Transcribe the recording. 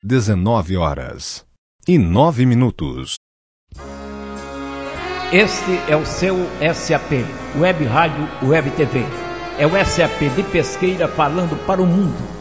19h09. Este é o seu SAP, Web Rádio Web TV. É o SAP de Pesqueira falando para o mundo.